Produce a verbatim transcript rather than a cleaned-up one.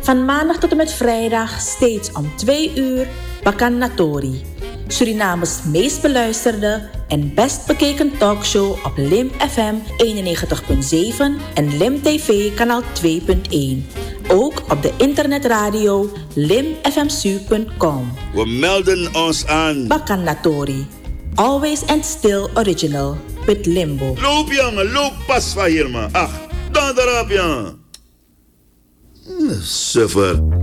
Van maandag tot en met vrijdag steeds om twee uur Bakan Natori. Surinames meest beluisterde en best bekeken talkshow op Lim F M eenennegentig komma zeven en Lim T V kanaal twee punt één. Ook op de internetradio lim f m s u punt com. We melden ons aan. Bakan Natori. Always and still original with Limbo. Loop jongen, loop pas van hier man. Ach, dan erop jongen. Suffer.